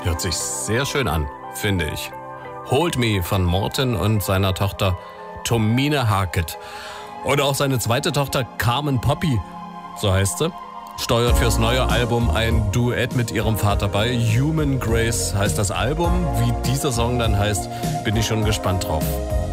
Hört sich sehr schön an, finde ich. Hold Me von Morten und seiner Tochter Tomine Harket. Oder auch seine zweite Tochter Carmen Poppy, so heißt sie. Steuert fürs neue Album ein Duett mit ihrem Vater bei. Human Grace heißt das Album. Wie dieser Song dann heißt, bin ich schon gespannt drauf.